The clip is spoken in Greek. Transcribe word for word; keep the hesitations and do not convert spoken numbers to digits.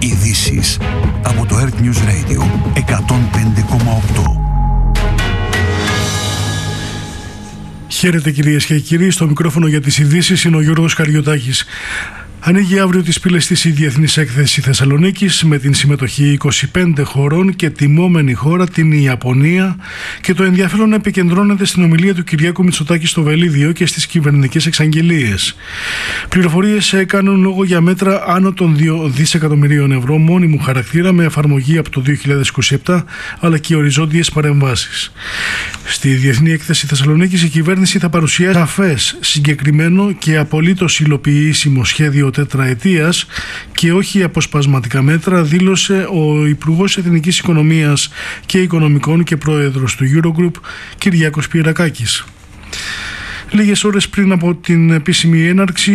Ειδήσεις από το Earth News Radio εκατόν πέντε κόμμα οκτώ. Χαίρετε κυρίες και κύριοι, στο μικρόφωνο για τις ειδήσεις είναι ο Γιώργος Καριωτάκης. Ανοίγει αύριο τις πύλες της η Διεθνής Έκθεση Θεσσαλονίκης με την συμμετοχή είκοσι πέντε χωρών και τιμόμενη χώρα την Ιαπωνία, και το ενδιαφέρον επικεντρώνεται στην ομιλία του Κυριάκου Μητσοτάκη στο Βελίδιο και στις κυβερνητικές εξαγγελίες. Πληροφορίες κάνουν λόγο για μέτρα άνω των δύο δισεκατομμυρίων ευρώ μόνιμου χαρακτήρα με εφαρμογή από το δύο χιλιάδες είκοσι επτά, αλλά και οριζόντιες παρεμβάσεις. Στη Διεθνή Έκθεση Θεσσαλονίκης η κυβέρνηση θα παρουσιάσει σαφές, συγκεκριμένο και απολύτως υλοποιήσιμο σχέδιο τετραετίας και όχι αποσπασματικά μέτρα, δήλωσε ο Υπουργός Εθνικής Οικονομίας και Οικονομικών και Πρόεδρος του Eurogroup, Κυριάκος Πιερακάκης. Λίγες ώρες πριν από την επίσημη έναρξη